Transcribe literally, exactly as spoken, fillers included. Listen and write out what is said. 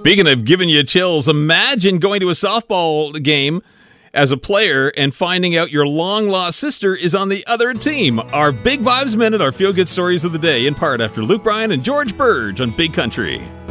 Speaking of giving you chills, imagine going to a softball game as a player and finding out your long-lost sister is on the other team. Our Big Vibes Minute, our feel-good stories of the day, in part after Luke Bryan and George Burge on Big Country.